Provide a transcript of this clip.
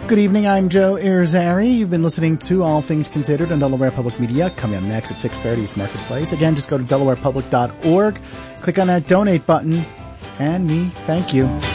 Good evening, I'm Joe Irizarry. You've been listening to All Things Considered on Delaware Public Media. Coming up next at 6:30 is Marketplace. Again, just go to delawarepublic.org, click on that donate button, and we thank you.